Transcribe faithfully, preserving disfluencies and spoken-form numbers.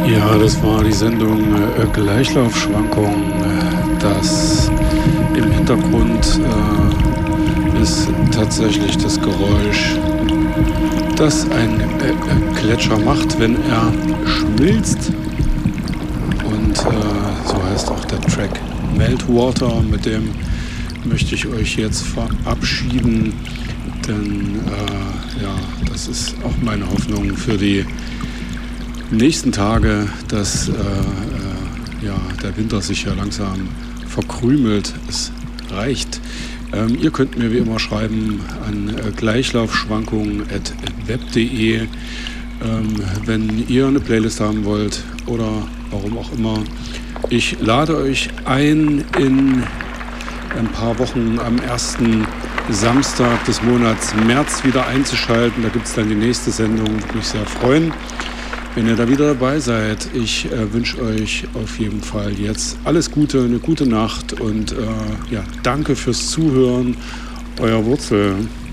Ja, das war die Sendung äh, Gleichlaufschwankung. Äh, Das im Hintergrund äh, ist tatsächlich das Geräusch, das ein äh, äh, Gletscher macht, wenn er schmilzt. Und äh, so heißt auch der Track Meltwater. Mit dem möchte ich euch jetzt verabschieden, denn äh, ja, das ist auch meine Hoffnung für die nächsten Tage, dass äh, äh, ja, der Winter sich ja langsam verkrümelt. Es reicht. Ähm, ihr könnt mir wie immer schreiben an äh, gleichlaufschwankungen at web punkt de, ähm, wenn ihr eine Playlist haben wollt oder warum auch immer. Ich lade euch ein, in ein paar Wochen am ersten Samstag des Monats März wieder einzuschalten. Da gibt es dann die nächste Sendung. Würde mich sehr freuen, wenn ihr da wieder dabei seid. Ich äh, wünsche euch auf jeden Fall jetzt alles Gute, eine gute Nacht und äh, ja, danke fürs Zuhören. Euer Wurzel.